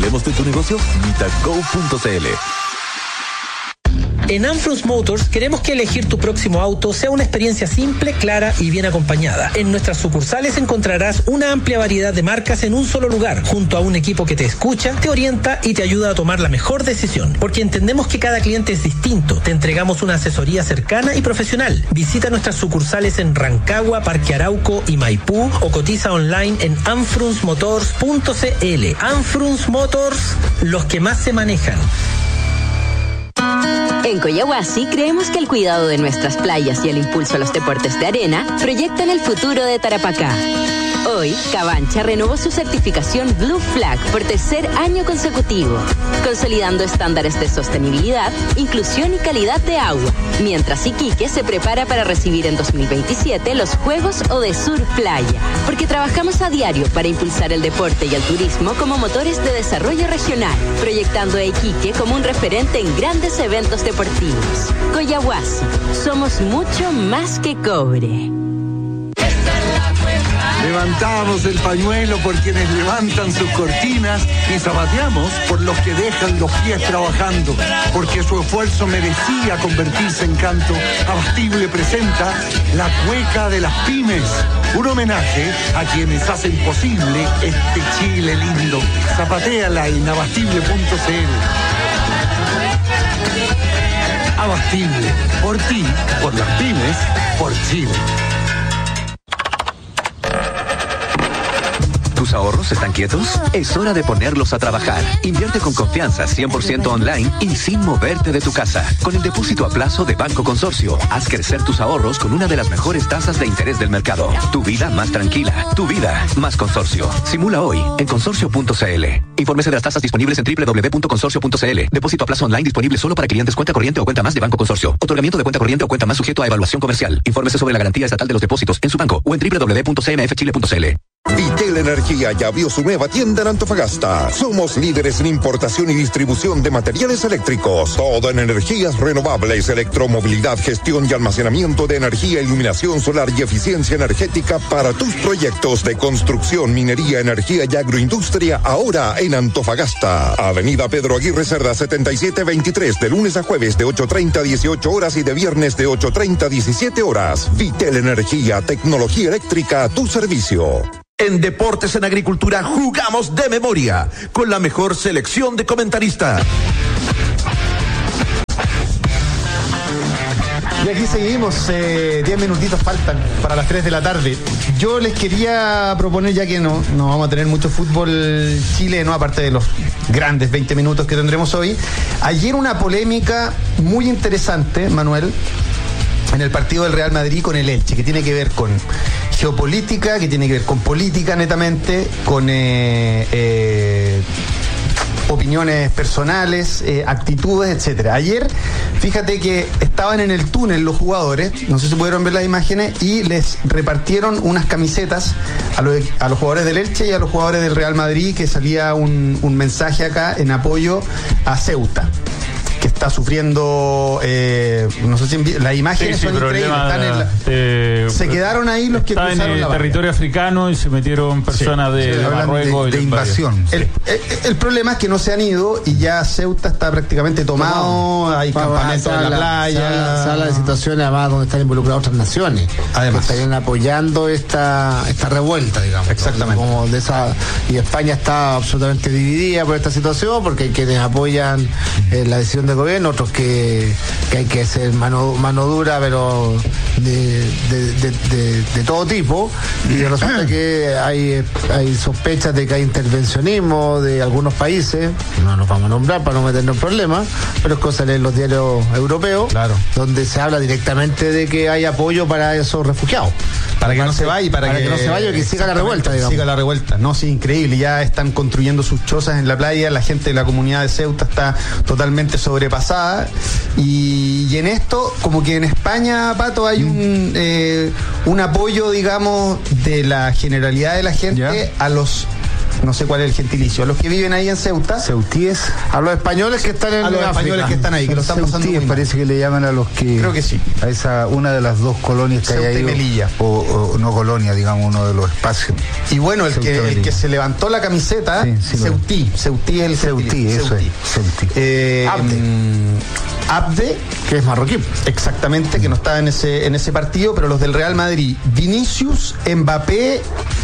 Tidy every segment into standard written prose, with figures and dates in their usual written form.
Hablemos de tu negocio, visita go.cl. En Anfrunz Motors queremos que elegir tu próximo auto sea una experiencia simple, clara y bien acompañada. En nuestras sucursales encontrarás una amplia variedad de marcas en un solo lugar, junto a un equipo que te escucha, te orienta y te ayuda a tomar la mejor decisión. Porque entendemos que cada cliente es distinto. Te entregamos una asesoría cercana y profesional. Visita nuestras sucursales en Rancagua, Parque Arauco y Maipú o cotiza online en anfrunzmotors.cl. Anfrunz Motors, los que más se manejan. En Coyahuasi creemos que el cuidado de nuestras playas y el impulso a los deportes de arena proyectan el futuro de Tarapacá. Hoy, Cabancha renovó su certificación Blue Flag por tercer año consecutivo, consolidando estándares de sostenibilidad, inclusión y calidad de agua, mientras Iquique se prepara para recibir en 2027 los Juegos Odesur Playa, porque trabajamos a diario para impulsar el deporte y el turismo como motores de desarrollo regional, proyectando a Iquique como un referente en grandes eventos deportivos. Coyahuasi, somos mucho más que cobre. Levantamos el pañuelo por quienes levantan sus cortinas y zapateamos por los que dejan los pies trabajando, porque su esfuerzo merecía convertirse en canto. Abastible presenta La Cueca de las Pymes, un homenaje a quienes hacen posible este Chile lindo. Zapatéala en abastible.cl. Abastible, por ti, por las pymes, por Chile. ¿Tus ahorros están quietos? Es hora de ponerlos a trabajar. Invierte con confianza 100% online y sin moverte de tu casa. Con el depósito a plazo de Banco Consorcio, haz crecer tus ahorros con una de las mejores tasas de interés del mercado. Tu vida más tranquila. Tu vida más Consorcio. Simula hoy en consorcio.cl. Infórmese de las tasas disponibles en www.consorcio.cl. Depósito a plazo online disponible solo para clientes cuenta corriente o cuenta más de Banco Consorcio. Otorgamiento de cuenta corriente o cuenta más sujeto a evaluación comercial. Infórmese sobre la garantía estatal de los depósitos en su banco o en www.cmfchile.cl. Vitel Energía ya abrió su nueva tienda en Antofagasta. Somos líderes en importación y distribución de materiales eléctricos. Todo en energías renovables, electromovilidad, gestión y almacenamiento de energía, iluminación solar y eficiencia energética para tus proyectos de construcción, minería, energía y agroindustria. Ahora en Antofagasta. Avenida Pedro Aguirre Cerda 7723, de lunes a jueves de 8:30 a 18 horas y de viernes de 8:30 a 17 horas. Vitel Energía, tecnología eléctrica a tu servicio. En Deportes en Agricultura jugamos de memoria, con la mejor selección de comentaristas. Y aquí seguimos, 10 minutitos faltan para las 3 de la tarde. Yo les quería proponer, ya que no vamos a tener mucho fútbol chileno, aparte de los grandes 20 minutos que tendremos hoy. Ayer una polémica muy interesante, Manuel, en el partido del Real Madrid con el Elche, que tiene que ver con geopolítica, que tiene que ver con política netamente, con opiniones personales, actitudes, etcétera. Ayer, fíjate que estaban en el túnel los jugadores, no sé si pudieron ver las imágenes, y les repartieron unas camisetas a los jugadores del Elche y a los jugadores del Real Madrid, que salía un mensaje acá en apoyo a Ceuta, que está sufriendo, no sé si las imágenes son increíbles, se quedaron ahí los que cruzaron en el territorio africano y se metieron personas de Marruecos de invasión. El problema es que no se han ido y ya Ceuta está prácticamente tomado, hay campamentos en la playa. Se habla de situaciones además donde están involucradas otras naciones, además, que estarían apoyando esta revuelta, digamos. Exactamente. Como de esa, y España está absolutamente dividida por esta situación, porque hay quienes apoyan la decisión del gobierno, otros que hay que hacer mano dura, pero de todo tipo, y resulta que hay sospechas de que hay intervencionismo de algunos países, no nos vamos a nombrar para no meternos en problemas, pero es cosa de leer los diarios europeos, claro, donde se habla directamente de que hay apoyo para esos refugiados. Para que no se vaya y para que no se vaya, que siga la revuelta, digamos. Siga la revuelta. No, sí, increíble. Ya están construyendo sus chozas en la playa. La gente de la comunidad de Ceuta está totalmente sobrepasada. Y en esto, como que en España, Pato, hay un apoyo, digamos, de la generalidad de la gente a los no sé cuál es el gentilicio, a los que viven ahí en Ceuta. Ceutíes. A los españoles que están en A los África. españoles que están ahí, que lo están pasando muy mal. Parece que le llaman a los que... Creo que sí. A esa, una de las dos colonias que Ceuta hay ahí. y Melilla. O no colonia, digamos, uno de los espacios. Y bueno, el que se levantó la camiseta, Ceutí es el Ceutí, eso es. Ceutí. Abde, que es marroquí. Exactamente, que no estaba en ese partido, pero los del Real Madrid, Vinicius, Mbappé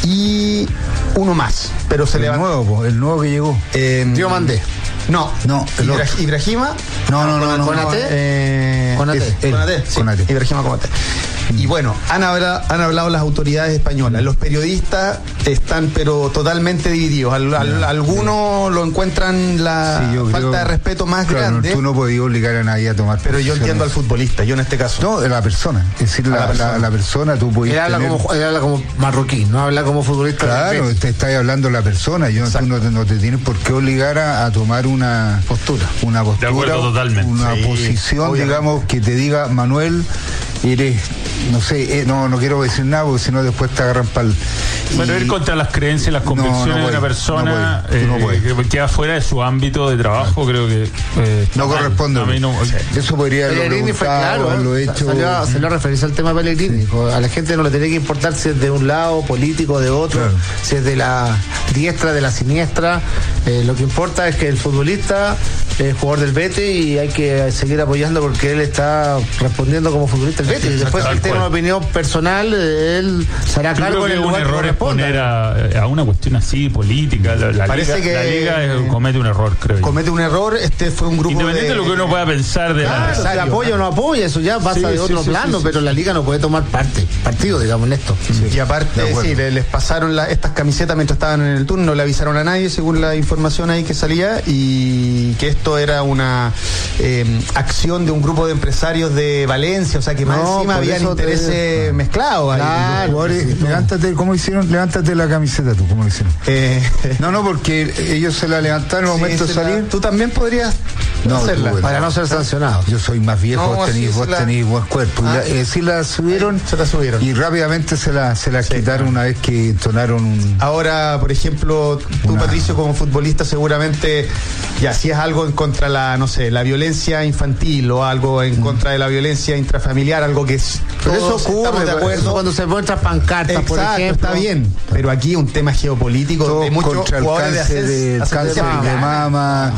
y uno más. Pero se levantó. El nuevo que llegó. Diomandé. No, Ibrahima. No. Konate. Konate, sí. Ibrahima Konate. Y bueno, han hablado las autoridades españolas. Los periodistas están pero totalmente divididos. Algunos lo encuentran la falta de respeto más grande. Tú no podías obligar a nadie a tomar pero posiciones. yo entiendo al futbolista, yo en este caso. No, de la persona. Es decir, la persona tú podías Él habla como marroquí, no habla como futbolista. Claro, te está hablando la persona. Tú no te tienes por qué obligar a tomar una postura. De acuerdo, totalmente. Una posición, digamos, que te diga, Manuel, eres... No sé, no quiero decir nada porque si no después te agarran pal. Bueno, ir contra las creencias y las convicciones de una persona que queda fuera de su ámbito de trabajo, creo que no corresponde. A mí no. Eso podría Pellegrini fue claro, haberlo hecho. Salió a referirse al tema Pellegrini. Sí. A la gente no le tiene que importar si es de un lado político, de otro, si es de la diestra, de la siniestra. Lo que importa es que el futbolista es jugador del Betis y hay que seguir apoyando porque él está respondiendo como futbolista del Betis. Después si él tiene una opinión personal, él será cargo en el lugar que corresponda. Poner a una cuestión así política. La Liga comete un error, creo yo. Comete un error. Este fue un grupo independiente de lo que uno pueda pensar de si apoya o no apoya, eso ya pasa de otro plano, pero la Liga no puede tomar partido, digamos, en esto. Y aparte, les pasaron estas camisetas mientras estaban en el turno, no le avisaron a nadie, según la información ahí que salía, y que esto era una acción de un grupo de empresarios de Valencia, o sea que más encima habían intereses mezclados. Claro, jugadores, levántate, ¿cómo hicieron? Levántate la camiseta tú, ¿cómo lo hicieron? No, porque ellos se la levantaron en el momento de salir. Tú también podrías hacerla para no ser sancionado. Yo soy más viejo, vos tenés buen cuerpo. Sí la subieron. Se la subieron. Y rápidamente se la quitaron una vez que entonaron un... Ahora, por ejemplo, tú, Patricio, como futbolista, seguramente ya si es algo en contra la violencia infantil o algo en contra de la violencia intrafamiliar, algo que es... Pero eso ocurre, de acuerdo, cuando se muestran pancartas, por ejemplo. Está bien, pero aquí un tema geopolítico de muchos contra jugadores el cáncer de mama,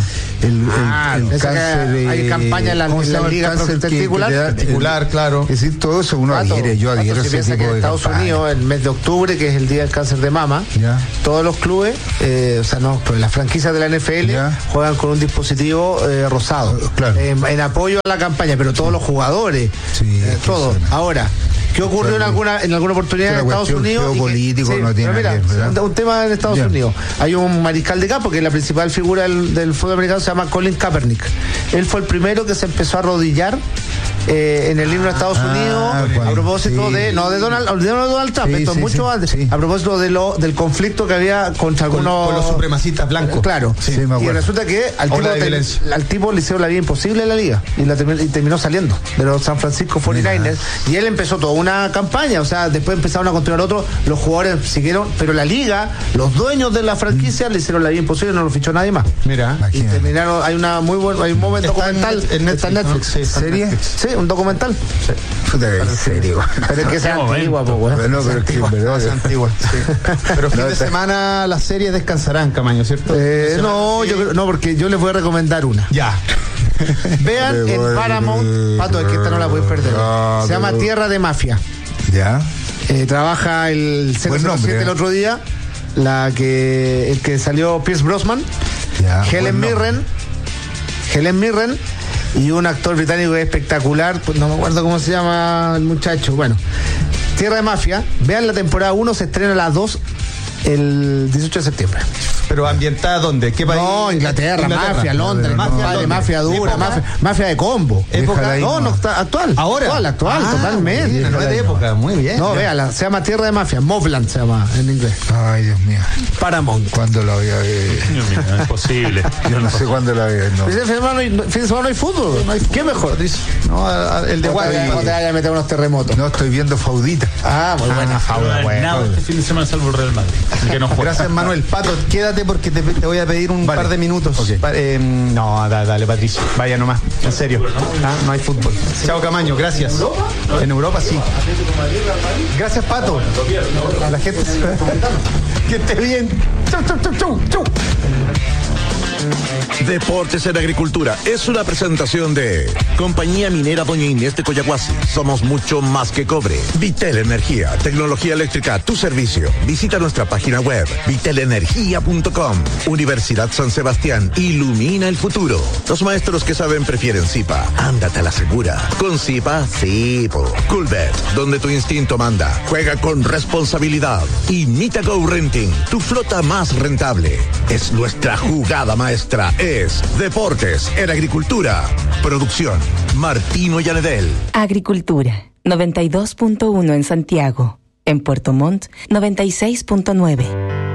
el cáncer de... Hay campaña en la liga testicular, claro. Es decir, todo eso uno adhiere, yo adhiero ese tipo de en Estados Unidos, el mes de octubre, que es el día del cáncer de mama, todos los clubes, pero las franquicias de la NFL juegan con un dispositivo rosado, en apoyo a la campaña, pero todos los jugadores, todos. Ahora, ¿qué ocurrió en alguna oportunidad en Estados Unidos? Político no tiene un tema en Estados Unidos. Hay un mariscal de campo que es la principal figura del fútbol americano, se llama Colin Kaepernick. Él fue el primero que se empezó a arrodillar en el himno de Estados Unidos a propósito de Donald Trump, esto mucho antes, a propósito del conflicto que había contra algunos con los supremacistas blancos. Claro. Y resulta que al tipo le hicieron la vida imposible en la liga y terminó saliendo de los San Francisco 49ers y él empezó toda una campaña, o sea, después empezaron a continuar otros, los jugadores siguieron, pero la liga, los dueños de la franquicia le hicieron la vida imposible, no lo fichó nadie más. Mira, y terminaron, hay un muy documental en Netflix. ¿Serie? Sí, un documental. Serio. Pero es que sea antigua, pues, no, pero es que es verdad. Es antigua, sí. Pero fin de semana las series descansarán, Camaño, ¿cierto? No, porque yo les voy a recomendar una. Ya. Vean en Paramount, Pato, es que esta no la puedes perder. Se llama Tierra de Mafia. Ya. Trabaja el 007 el otro día, el que salió Pierce Brosnan, Helen Mirren y un actor británico espectacular, pues no me acuerdo cómo se llama el muchacho. Bueno, Tierra de Mafia, vean la temporada 1, se estrena a las 2 el 18 de septiembre. Pero ambientada, ¿dónde? ¿Qué país? No, Inglaterra, mafia, Londres, mafia dura, mafia de combo. ¿Época? No, está actual. ¿Ahora? Actual, totalmente. Bien, no es de época, muy bien. No, véala, se llama Tierra de Mafia, Movland se llama en inglés. Ay, Dios mío. Paramount. ¿Cuándo la voy a ver? Dios mío, no es posible. Yo no sé cuándo la voy a ver. No. Fin de semana no hay fútbol. ¿Qué mejor? No, el de Guay. No te vayas a meter unos terremotos. No, estoy viendo Faudita. Muy buena Fauda, güey. Nada, este fin de semana salvo el Real Madrid. Que no juega. Gracias, Manuel. Pato, quédate porque te voy a pedir un par de minutos. Okay. No, dale, Patricio. Vaya nomás. En serio. No hay fútbol. Chao, Camaño. Gracias. En Europa sí. Gracias, Pato. La gente. Que esté bien. Chau. Deportes en Agricultura es una presentación de Compañía Minera Doña Inés de Coyahuasi. Somos mucho más que cobre. Vitel Energía, tecnología eléctrica a tu servicio. Visita nuestra página web vitelenergia.com. Universidad San Sebastián, ilumina el futuro. Los maestros que saben prefieren Zipa. Ándate a la segura. Con Zipa, sí, Coolbet, donde tu instinto manda. Juega con responsabilidad. Y Mitago Renting, tu flota más rentable. Es nuestra jugada maestra. Es Deportes en Agricultura. Producción, Martino Llanedel. Agricultura, 92.1 en Santiago. En Puerto Montt, 96.9.